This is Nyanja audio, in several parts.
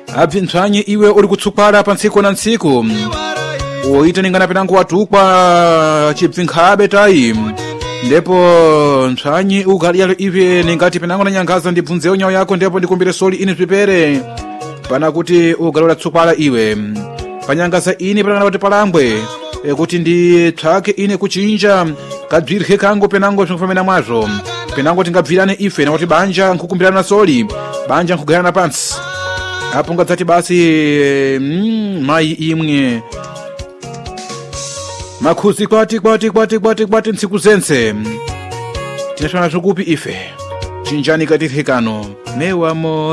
abvintsanyi iwe uri kutsupala pa ntsiku na ntsiku uite ningana penango watukwa chibvinkhabe tayi ndipo ntswanyi ugaliyalo ive ningati penango na nyangaza ndibvunzewo nyawo yako ndipo ndikumbire soli ini zvipere pana kuti ugalola tsupala iwe panyangaza ini panana kuti palangwe kuti ndi tsake ine kuchinja kabzirhe kango penango zvikufamena mwazvo penango tingabvirane ife na kuti banja nkukumbirana soli banja nkugarana pansi apo ngadzati basi mai imwe makhuzi kwati ntsiku zense tinashana zvikupi ife chinjani katirhekano mewa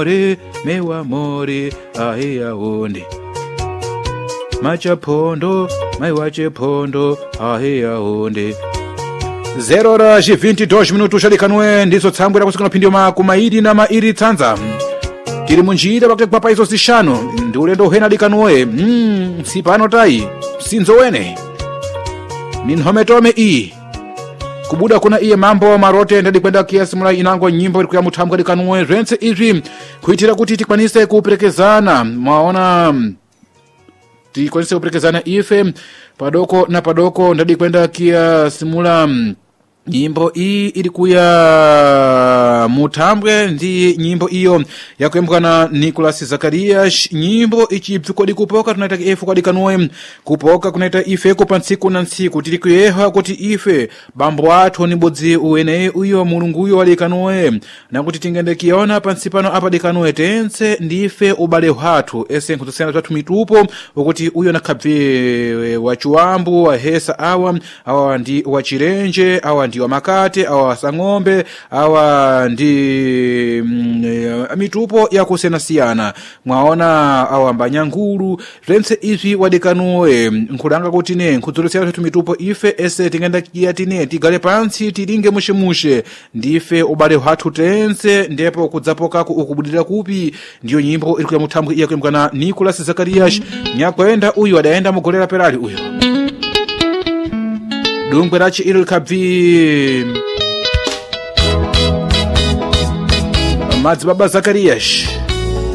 more ahe yaonde machapondo mai wachepondo ahe yaonde 0:22 minutos xalikanwe ndizo tsambwera kusikana phindio makumairi na mairi tsanza tiri munjira pakati kwa paizo zishanu ndi ulendo uhena likanwe sipano tayi sinzo wene ninhometome iyi kubuda kuna iye mambo marote ndadikwenda kiasi mula inango nyimbo iri kuya muthambwa likanwe zvense izvi kuitira kuti tikwanise kuperekezana mwaona tikwanise kuperekezana ife padoko na padoko ndadikwenda kiasi mula nyimbo iyi iri kuya muthambwe ndi nyimbo iyo yakuyembwa na Nicolas Zakarias nyimbo ichibvi kodi kupoka tunaita efu kodi kanwe kupoka kunaita ife kupa ntsiku na ntsiku tiri kuyeha kuti ife bambo athu ni bodzi uene uyo mulungu uyo wali kanwe na kuti tingende kiona pansi pano apa dikanwe tense ndife ubale hwathu ese nkutusena zathu mitupo ukuti uyo nakhabve wachuambu wahesa awa ndi wachirenje awa ndi wa makate awa sang'ombe awa ndi mitupo ya kusiyana mwaona awa mbanyangulu zvense izvi wadekanuwe nkulanga kuti ne nkudzolesera kuti mitupo ife ese tingenda kiyatine tigale pansi tilinge mushemushe ndife ubale hwathu tense ndipo kudzapoka ukubudira kupi ndiyo nyimbo iri kuya muthambwe iya kuyembwa na Nicolas Zakarias nyakwenda uyu adaenda mugolera perali uyo dungwe rachi ilo likabvi madzibaba Zakarias